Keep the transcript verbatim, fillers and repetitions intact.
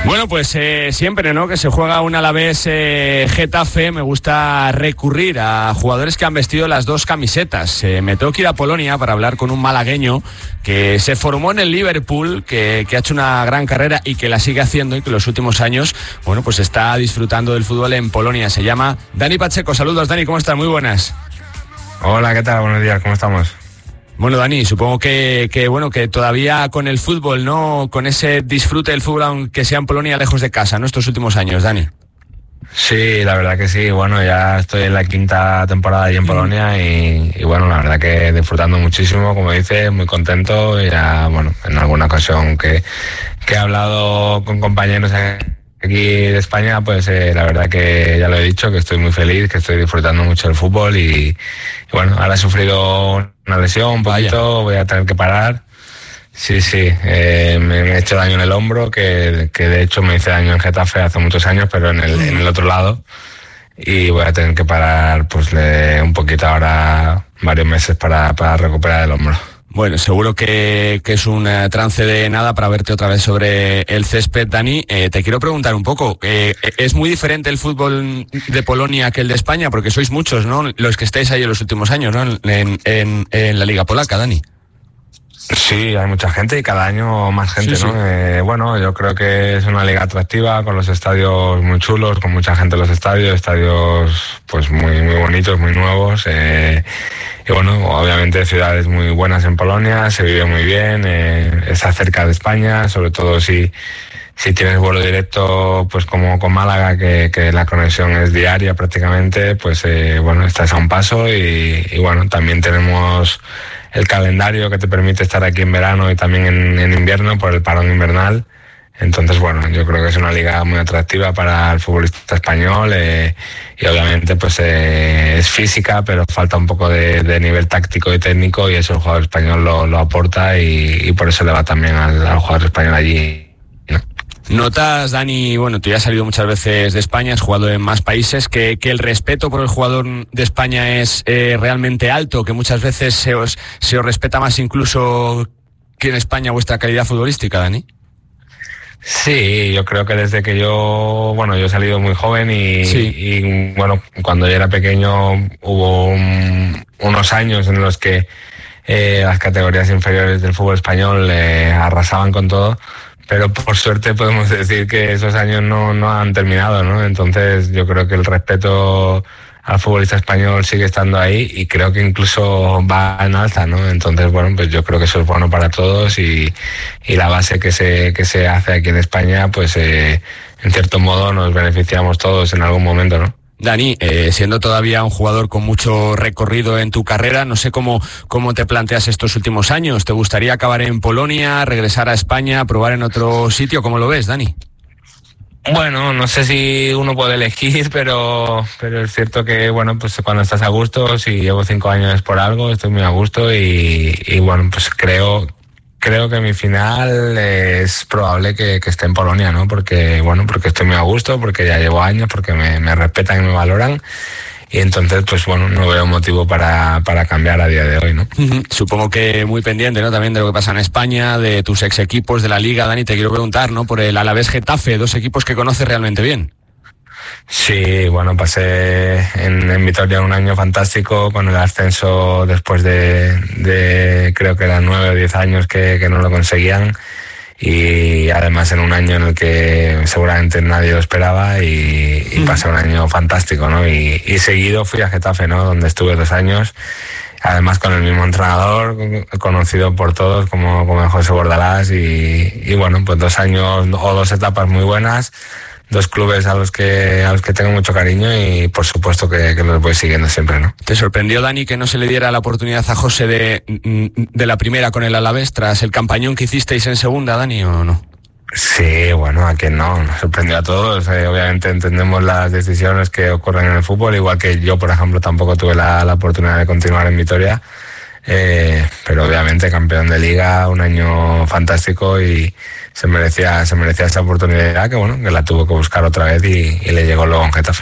Bueno, pues eh, siempre, ¿no?, que se juega un Alavés eh, Getafe, me gusta recurrir a jugadores que han vestido las dos camisetas. Eh, me tengo que ir a Polonia para hablar con un malagueño que se formó en el Liverpool, que, que ha hecho una gran carrera y que la sigue haciendo, y que en los últimos años, bueno, pues está disfrutando del fútbol en Polonia. Se llama Dani Pacheco. Saludos, Dani, ¿cómo estás? Muy buenas. Hola, ¿qué tal? Buenos días, ¿cómo estamos? Bueno, Dani, supongo que, que bueno que todavía con el fútbol, ¿no?, con ese disfrute del fútbol, aunque sea en Polonia, lejos de casa, ¿no?, estos últimos años, Dani. Sí, la verdad que sí. Bueno, ya estoy en la quinta temporada allí en Polonia y, y bueno, la verdad que disfrutando muchísimo, como dices, muy contento. Y ya, bueno, en alguna ocasión que, que he hablado con compañeros aquí de España, pues eh, la verdad que ya lo he dicho, que estoy muy feliz, que estoy disfrutando mucho del fútbol y, y bueno, ahora he sufrido una lesión un poquito, Vaya. voy a tener que parar. Sí, sí, eh, me he hecho daño en el hombro, que, que de hecho me hice daño en Getafe hace muchos años, pero en el, en el otro lado, y voy a tener que parar pues le, un poquito ahora, varios meses para, para recuperar el hombro. Bueno, seguro que, que es un uh, trance de nada para verte otra vez sobre el césped, Dani. Eh, te quiero preguntar un poco, eh, ¿es muy diferente el fútbol de Polonia que el de España? Porque sois muchos, ¿no?, los que estáis ahí en los últimos años, ¿no?, en, en, en la Liga Polaca, Dani. Sí, hay mucha gente y cada año más gente, sí, ¿no? Sí. Eh, bueno, yo creo que es una liga atractiva, con los estadios muy chulos, con mucha gente en los estadios, estadios pues muy muy bonitos, muy nuevos. Eh, y bueno, obviamente ciudades muy buenas en Polonia, se vive muy bien, eh, está cerca de España, sobre todo si si tienes vuelo directo, pues como con Málaga, que, que la conexión es diaria prácticamente, pues eh, bueno, estás a un paso y, y bueno, también tenemos el calendario que te permite estar aquí en verano y también en, en invierno por el parón invernal. Entonces, bueno, yo creo que es una liga muy atractiva para el futbolista español eh, y obviamente pues eh, es física, pero falta un poco de, de nivel táctico y técnico, y eso el jugador español lo, lo aporta y, y por eso le va también al, al jugador español allí, ¿no? ¿Notas, Dani, bueno, tú ya has salido muchas veces de España, has jugado en más países, que, que el respeto por el jugador de España es eh, realmente alto, que muchas veces se os, se os respeta más incluso que en España vuestra calidad futbolística, Dani? Sí, yo creo que desde que yo, bueno, yo he salido muy joven y, sí. y bueno, cuando yo era pequeño hubo un, unos años en los que eh, las categorías inferiores del fútbol español eh, arrasaban con todo. Pero por suerte podemos decir que esos años no, no han terminado, ¿no? Entonces yo creo que el respeto al futbolista español sigue estando ahí y creo que incluso va en alza, ¿no? Entonces, bueno, pues yo creo que eso es bueno para todos y, y la base que se, que se hace aquí en España, pues eh, en cierto modo nos beneficiamos todos en algún momento, ¿no? Dani, eh, siendo todavía un jugador con mucho recorrido en tu carrera, no sé cómo, cómo te planteas estos últimos años. ¿Te gustaría acabar en Polonia, regresar a España, probar en otro sitio? ¿Cómo lo ves, Dani? Bueno, no sé si uno puede elegir, pero, pero es cierto que, bueno, pues cuando estás a gusto, si llevo cinco años por algo, estoy muy a gusto y, y bueno, pues creo... Creo que mi final es probable que, que esté en Polonia, ¿no? Porque, bueno, porque estoy muy a gusto, porque ya llevo años, porque me, me respetan y me valoran. Y entonces, pues bueno, no veo motivo para, para cambiar a día de hoy, ¿no? Uh-huh. Supongo que muy pendiente, ¿no?, también de lo que pasa en España, de tus ex equipos de la Liga, Dani. Te quiero preguntar, ¿no?, por el Alavés Getafe, dos equipos que conoces realmente bien. Sí, bueno, pasé en, en Vitoria un año fantástico con el ascenso después de, de creo que eran nueve o diez años que, que no lo conseguían, y además en un año en el que seguramente nadie lo esperaba y, y pasé un año fantástico, ¿no? Y, y seguido fui a Getafe, ¿no?, donde estuve dos años, además con el mismo entrenador, conocido por todos como, como José Bordalás, y, y bueno, pues dos años o dos etapas muy buenas, dos clubes a los que a los que tengo mucho cariño y por supuesto que, que los voy siguiendo siempre, ¿no? ¿Te sorprendió, Dani, que no se le diera la oportunidad a José de, de la primera con el Alavés tras el campañón que hicisteis en segunda, Dani, o no? Sí, bueno, a quien no, nos sorprendió a todos. Eh, obviamente entendemos las decisiones que ocurren en el fútbol, igual que yo, por ejemplo, tampoco tuve la, la oportunidad de continuar en Vitoria. Eh, pero obviamente campeón de liga, un año fantástico y se merecía se merecía esa oportunidad que bueno que la tuvo que buscar otra vez y, y le llegó luego en Getafe.